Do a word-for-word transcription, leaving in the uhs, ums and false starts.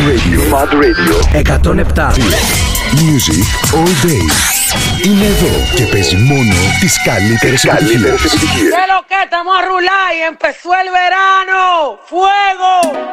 Radio. Mad Radio. εκατόν επτά. Music all day. Είναι εδώ και παίζει μόνο τις καλύτερες επιτυχίες. ¡Que lo que estamos a rular y empezó el verano! ¡Fuego!